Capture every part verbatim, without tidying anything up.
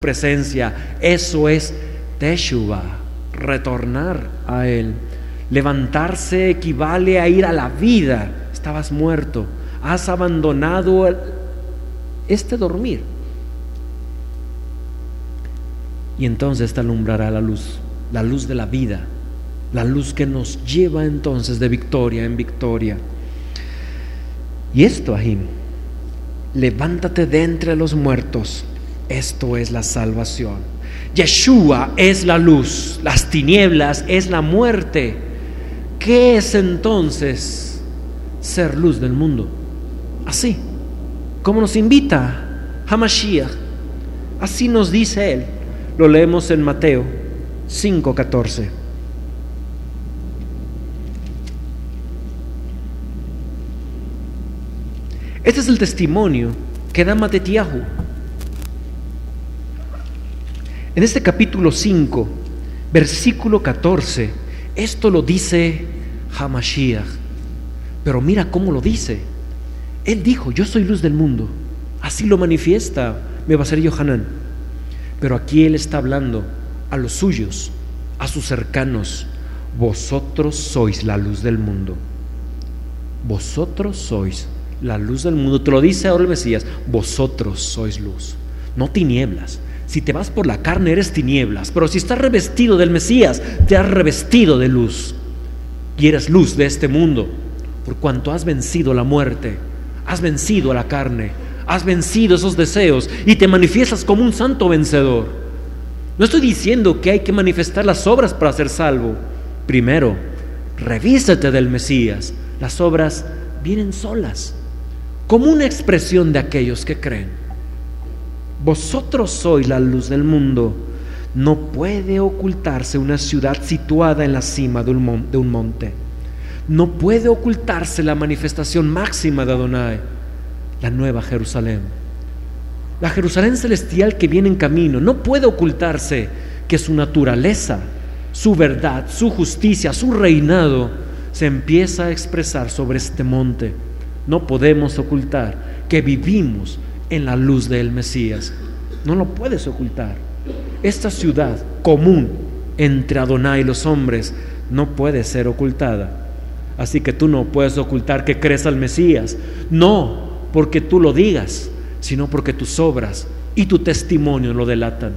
presencia. Eso es Teshuvah, retornar a Él. Levantarse equivale a ir a la vida. Estabas muerto, has abandonado este dormir, y entonces te alumbrará la luz, la luz de la vida, la luz que nos lleva entonces de victoria en victoria. Y esto, Ahim, levántate de entre los muertos, esto es la salvación. Yeshua es la luz, las tinieblas es la muerte. ¿Qué es entonces ser luz del mundo? Así como nos invita Hamashiach, así nos dice Él. Lo leemos en Mateo cinco catorce. Este es el testimonio que da Matetiahu. En este capítulo cinco, versículo catorce, esto lo dice Hamashiach. Pero mira cómo lo dice. Él dijo: yo soy luz del mundo. Así lo manifiesta Mebaser Yohanan. Pero aquí Él está hablando a los suyos, a sus cercanos. Vosotros sois la luz del mundo. Vosotros sois la luz del mundo. Te lo dice ahora el Mesías. Vosotros sois luz, no tinieblas. Si te vas por la carne eres tinieblas, pero si estás revestido del Mesías, te has revestido de luz y eres luz de este mundo, por cuanto has vencido la muerte, has vencido a la carne, has vencido esos deseos y te manifiestas como un santo vencedor. No estoy diciendo que hay que manifestar las obras para ser salvo. Primero, revísate del Mesías. Las obras vienen solas, como una expresión de aquellos que creen. Vosotros sois la luz del mundo. No puede ocultarse una ciudad situada en la cima de un, mon- de un monte. No puede ocultarse la manifestación máxima de Adonai, la nueva Jerusalén, la Jerusalén celestial que viene en camino. No puede ocultarse que su naturaleza, su verdad, su justicia, su reinado se empieza a expresar sobre este monte. No podemos ocultar que vivimos en la luz del Mesías. No lo puedes ocultar. Esta ciudad común entre Adonai y los hombres no puede ser ocultada. Así que tú no puedes ocultar que crees al Mesías, no porque tú lo digas, sino porque tus obras y tu testimonio lo delatan.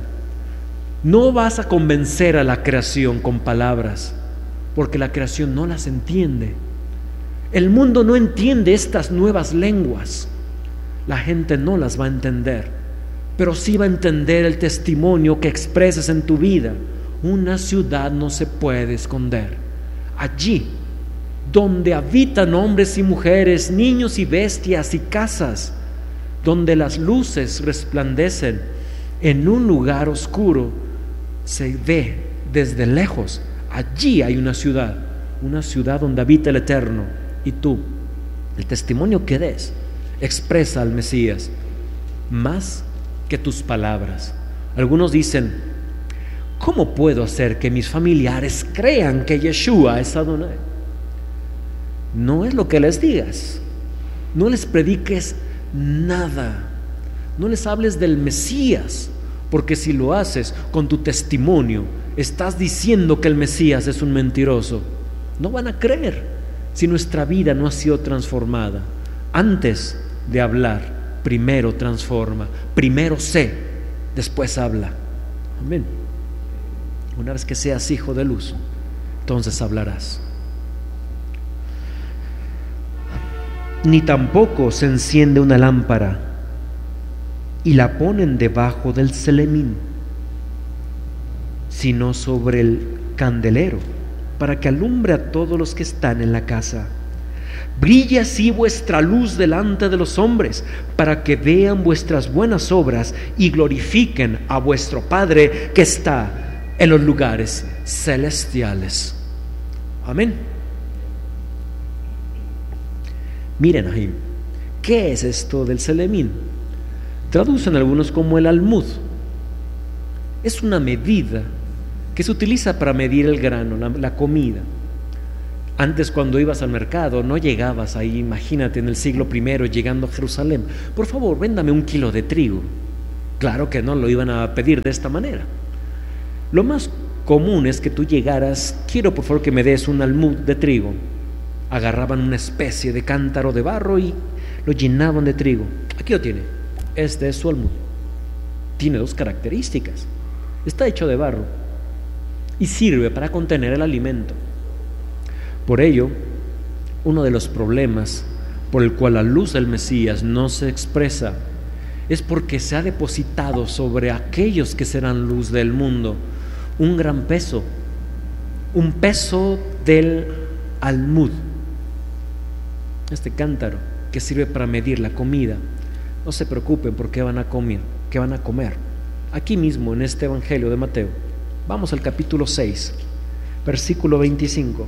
No vas a convencer a la creación con palabras, porque la creación no las entiende. El mundo no entiende estas nuevas lenguas. La gente no las va a entender, pero sí va a entender el testimonio que expreses en tu vida. Una ciudad no se puede esconder. Allí donde habitan hombres y mujeres, niños y bestias y casas, donde las luces resplandecen en un lugar oscuro, se ve desde lejos. Allí hay una ciudad, una ciudad donde habita el Eterno. Y tú, el testimonio que des, expresa al Mesías más que tus palabras. Algunos dicen: ¿cómo puedo hacer que mis familiares crean que Yeshua es Adonai? No es lo que les digas, no les prediques nada, no les hables del Mesías, porque si lo haces con tu testimonio, estás diciendo que el Mesías es un mentiroso. No van a creer si nuestra vida no ha sido transformada. Antes de hablar, primero transforma, primero sé, después habla. Amén. Una vez que seas hijo de luz, entonces hablarás. Ni tampoco se enciende una lámpara y la ponen debajo del selemín, sino sobre el candelero, para que alumbre a todos los que están en la casa. Brille así vuestra luz delante de los hombres, para que vean vuestras buenas obras y glorifiquen a vuestro Padre que está en los lugares celestiales. Amén. Miren ahí, ¿qué es esto del selemín? Traducen algunos como el almud. Es una medida que se utiliza para medir el grano, la, la comida. Antes, cuando ibas al mercado, no llegabas ahí, imagínate en el siglo primero llegando a Jerusalén: por favor, véndame un kilo de trigo. Claro que no lo iban a pedir de esta manera. Lo más común es que tú llegaras, quiero por favor que me des un almud de trigo. Agarraban una especie de cántaro de barro y lo llenaban de trigo. Aquí lo tiene, este es su almud. Tiene dos características: está hecho de barro y sirve para contener el alimento. Por ello, uno de los problemas por el cual la luz del Mesías no se expresa es porque se ha depositado sobre aquellos que serán luz del mundo un gran peso, un peso del almud, este cántaro que sirve para medir la comida. No se preocupen por qué van a comer, qué van a comer. Aquí mismo en este Evangelio de Mateo, vamos al capítulo seis, versículo veinticinco.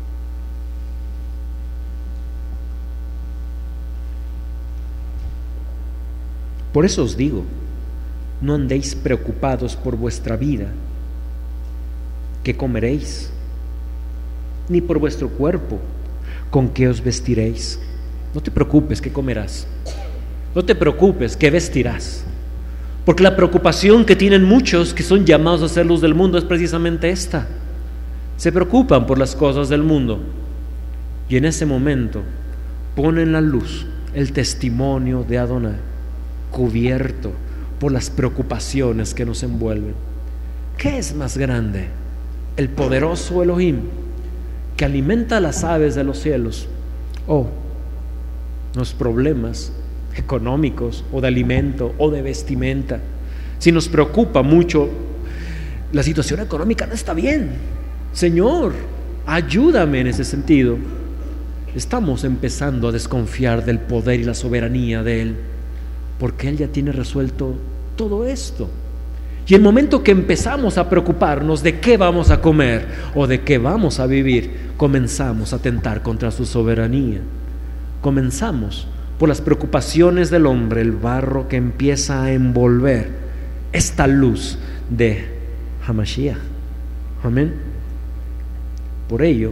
Por eso os digo, no andéis preocupados por vuestra vida, qué comeréis, ni por vuestro cuerpo, con qué os vestiréis. No te preocupes qué comerás, no te preocupes qué vestirás, porque la preocupación que tienen muchos que son llamados a ser luz del mundo es precisamente esta. Se preocupan por las cosas del mundo y en ese momento ponen la luz, el testimonio de Adonai, cubierto por las preocupaciones que nos envuelven. ¿Qué es más grande? ¿El poderoso Elohim que alimenta a las aves de los cielos, o los problemas económicos o de alimento o de vestimenta? Si nos preocupa mucho, la situación económica no está bien, Señor, ayúdame en ese sentido. Estamos empezando a desconfiar del poder y la soberanía de Él, porque Él ya tiene resuelto todo esto. Y el momento que empezamos a preocuparnos de qué vamos a comer o de qué vamos a vivir, comenzamos a atentar contra su soberanía. Comenzamos por las preocupaciones del hombre, el barro que empieza a envolver esta luz de Hamashiach. Amén. Por ello,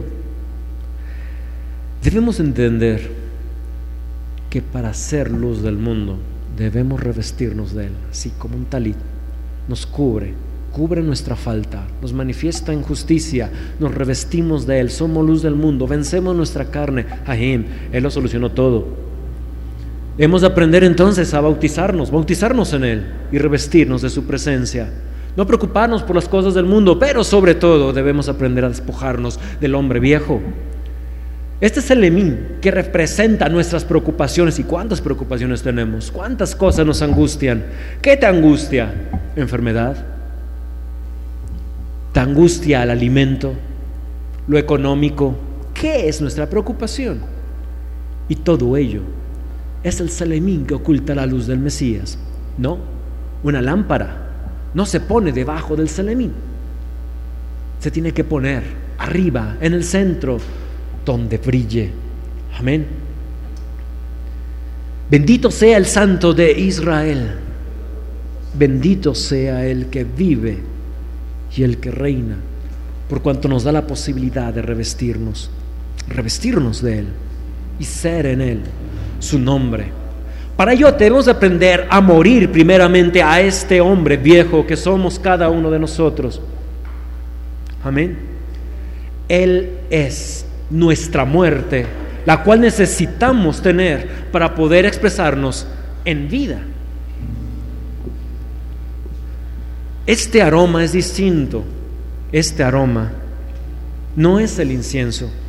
debemos entender que para ser luz del mundo debemos revestirnos de Él, así como un talit nos cubre, cubre nuestra falta, nos manifiesta en justicia, nos revestimos de Él, somos luz del mundo, vencemos nuestra carne. Ahim, Él lo solucionó todo. Hemos de aprender entonces a bautizarnos, bautizarnos en Él y revestirnos de su presencia. No preocuparnos por las cosas del mundo, pero sobre todo debemos aprender a despojarnos del hombre viejo. Este es el Emín que representa nuestras preocupaciones. ¿Y cuántas preocupaciones tenemos? ¿Cuántas cosas nos angustian? ¿Qué te angustia? ¿Enfermedad? ¿Te angustia el alimento? ¿Lo económico? ¿Qué es nuestra preocupación? Y todo ello es el Selemín que oculta la luz del Mesías. No, una lámpara no se pone debajo del Selemín, se tiene que poner arriba, en el centro, donde brille. Amén. Bendito sea el Santo de Israel, bendito sea el que vive y el que reina, por cuanto nos da la posibilidad de revestirnos, revestirnos de Él y ser en Él su nombre. Para ello debemos aprender a morir primeramente a este hombre viejo que somos cada uno de nosotros. Amén. Él es nuestra muerte, la cual necesitamos tener para poder expresarnos en vida. Este aroma es distinto. Este aroma no es el incienso.